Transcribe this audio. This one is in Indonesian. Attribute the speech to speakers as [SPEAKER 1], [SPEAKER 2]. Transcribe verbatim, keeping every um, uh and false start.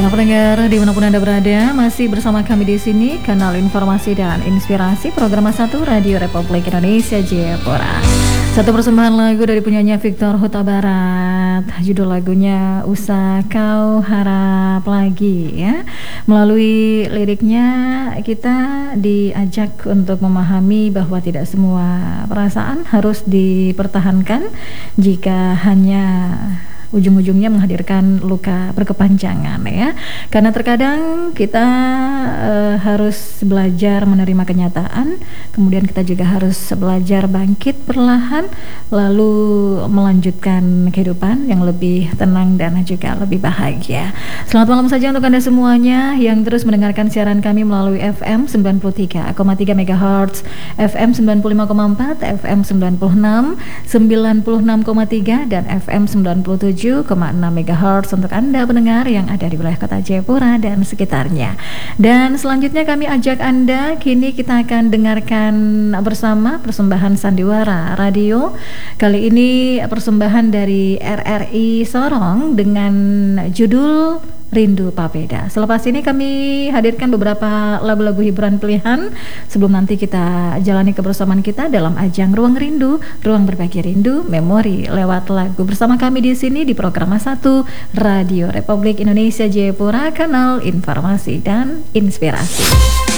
[SPEAKER 1] Pendengar dimanapun Anda berada, masih bersama kami di sini, kanal informasi dan inspirasi program satu Radio Republik Indonesia Jayapura. Satu persembahan lagu dari penyanyi Victor Huta Barat, judul lagunya Usah Kau Harap Lagi ya. Melalui liriknya kita diajak untuk memahami bahwa tidak semua perasaan harus dipertahankan jika hanya ujung-ujungnya menghadirkan luka berkepanjangan ya. Karena terkadang kita uh, harus belajar menerima kenyataan, kemudian kita juga harus belajar bangkit perlahan lalu melanjutkan kehidupan yang lebih tenang dan juga lebih bahagia. Selamat malam saja untuk Anda semuanya yang terus mendengarkan siaran kami melalui F M sembilan puluh tiga koma tiga megahertz, F M sembilan puluh lima koma empat, F M sembilan puluh enam, sembilan puluh enam koma tiga dan F M sembilan puluh tujuh tujuh koma enam megahertz untuk Anda pendengar yang ada di wilayah kota Jayapura dan sekitarnya. Dan selanjutnya kami ajak Anda, kini kita akan dengarkan bersama persembahan Sandiwara Radio. Kali ini persembahan dari R R I Sorong dengan judul Rindu Papeda. Selepas ini kami hadirkan beberapa lagu-lagu hiburan pilihan sebelum nanti kita jalani kebersamaan kita dalam ajang Ruang Rindu, Ruang Berbagi Rindu, Memori lewat lagu bersama kami di sini di program satu Radio Republik Indonesia Jayapura, kanal informasi dan inspirasi.